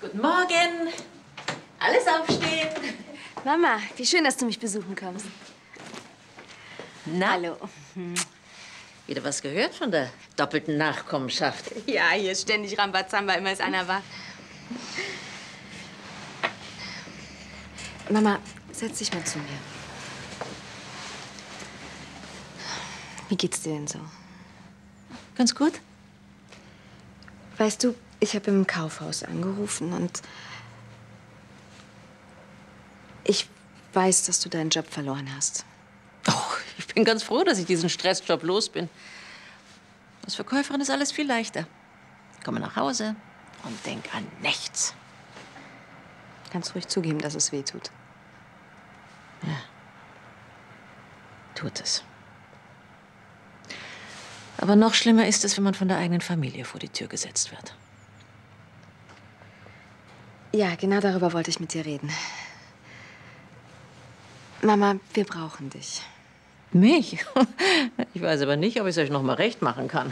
Guten Morgen. Alles aufstehen. Mama, wie schön, dass du mich besuchen kommst. Na? Hallo. Wieder was gehört von der doppelten Nachkommenschaft? Ja, hier ist ständig Rambazamba, immer ist einer wach. Mama, setz dich mal zu mir. Wie geht's dir denn so? Ganz gut. Weißt du, ich habe im Kaufhaus angerufen und ich weiß, dass du deinen Job verloren hast. Oh, ich bin ganz froh, dass ich diesen Stressjob los bin. Als Verkäuferin ist alles viel leichter. Ich komme nach Hause und denk an nichts. Kannst ruhig zugeben, dass es weh tut. Ja, tut es. Aber noch schlimmer ist es, wenn man von der eigenen Familie vor die Tür gesetzt wird. Ja, genau darüber wollte ich mit dir reden. Mama, wir brauchen dich. Mich? Ich weiß aber nicht, ob ich es euch noch mal recht machen kann.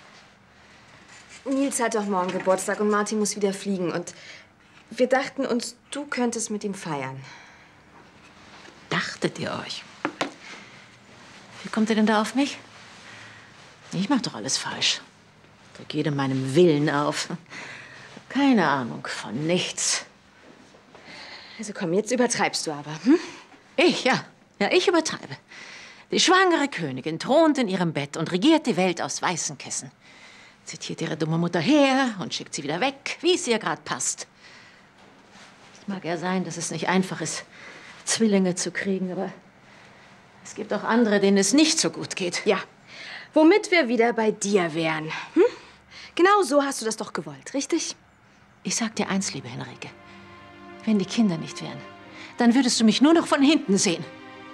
Nils hat doch morgen Geburtstag und Martin muss wieder fliegen. Und wir dachten uns, du könntest mit ihm feiern. Dachtet ihr euch? Wie kommt ihr denn da auf mich? Ich mach doch alles falsch. Drück jedem meinem Willen auf. Keine Ahnung von nichts. Also komm, jetzt übertreibst du aber, hm? Ich, ja. Ja, ich übertreibe. Die schwangere Königin thront in ihrem Bett und regiert die Welt aus weißen Kissen. Zitiert ihre dumme Mutter her und schickt sie wieder weg, wie es ihr gerade passt. Es mag ja sein, dass es nicht einfach ist, Zwillinge zu kriegen, aber es gibt auch andere, denen es nicht so gut geht. Ja, womit wir wieder bei dir wären. Hm? Genau so hast du das doch gewollt, richtig? Ich sag dir eins, liebe Henrike. Wenn die Kinder nicht wären, dann würdest du mich nur noch von hinten sehen.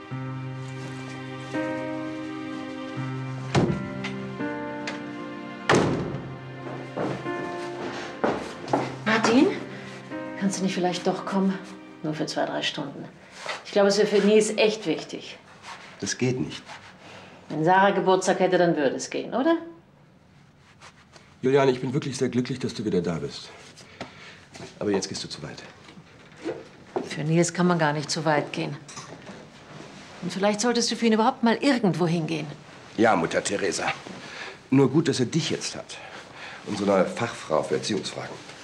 Martin, kannst du nicht vielleicht doch kommen? Nur für 2, 3 Stunden. Ich glaube, es wäre für Nils echt wichtig. Das geht nicht. Wenn Sarah Geburtstag hätte, dann würde es gehen, oder? Juliane, ich bin wirklich sehr glücklich, dass du wieder da bist. Aber jetzt gehst du zu weit. Für Nils kann man gar nicht zu weit gehen. Und vielleicht solltest du für ihn überhaupt mal irgendwo hingehen. Ja, Mutter Teresa. Nur gut, dass er dich jetzt hat. Unsere neue Fachfrau für Erziehungsfragen.